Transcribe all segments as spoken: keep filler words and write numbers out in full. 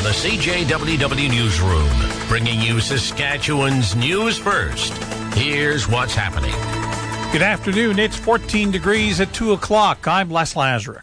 the C J W W Newsroom, bringing you Saskatchewan's news first. Here's what's happening. Good afternoon. It's fourteen degrees at two o'clock. I'm Les Lazaruk.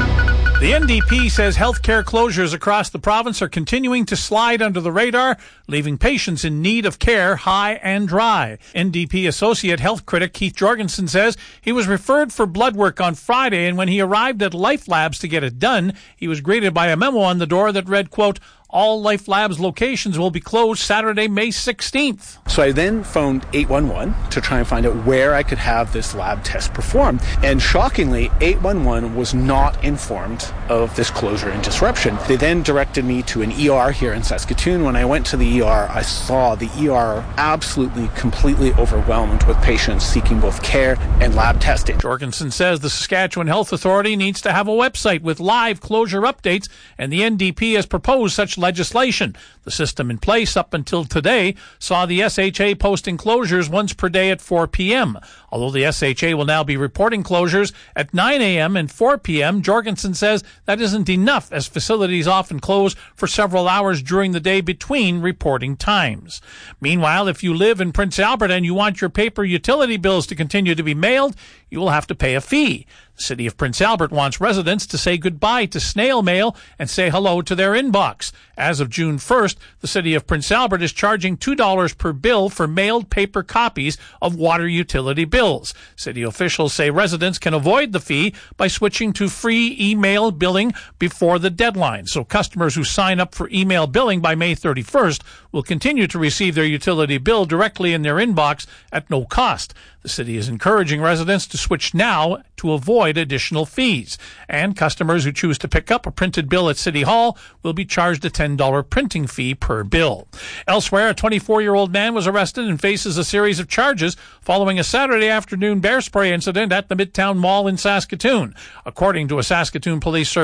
The N D P says healthcare closures across the province are continuing to slide under the radar, leaving patients in need of care high and dry. N D P Associate Health Critic Keith Jorgensen says he was referred for blood work on Friday, and when he arrived at Life Labs to get it done, he was greeted by a memo on the door that read, quote, "All Life Labs locations will be closed Saturday, May sixteenth. So I then phoned eight one one to try and find out where I could have this lab test performed. And shockingly, eight one one was not informed of this closure and disruption. They then directed me to an E R here in Saskatoon. When I went to the E R, I saw the E R absolutely, completely overwhelmed with patients seeking both care and lab testing. Jorgensen says the Saskatchewan Health Authority needs to have a website with live closure updates, and the N D P has proposed such legislation. The system in place up until today saw the S H A posting closures once per day at four p.m. Although the S H A will now be reporting closures at nine a.m. and four p.m., Jorgensen says that isn't enough, as facilities often close for several hours during the day between reporting times. Meanwhile, if you live in Prince Albert and you want your paper utility bills to continue to be mailed, you will have to pay a fee. The City of Prince Albert wants residents to say goodbye to snail mail and say hello to their inbox. As of June first, the City of Prince Albert is charging two dollars per bill for mailed paper copies of water utility bills. City officials say residents can avoid the fee by switching to free email billing before the deadline. So customers who sign up for email billing by May thirty-first will continue to receive their utility bill directly in their inbox at no cost. The city is encouraging residents to switch now to avoid additional fees. And customers who choose to pick up a printed bill at City Hall will be charged a ten dollars printing fee per bill. Elsewhere, a twenty-four-year-old man was arrested and faces a series of charges following a Saturday afternoon bear spray incident at the Midtown Mall in Saskatoon. According to a Saskatoon Police Service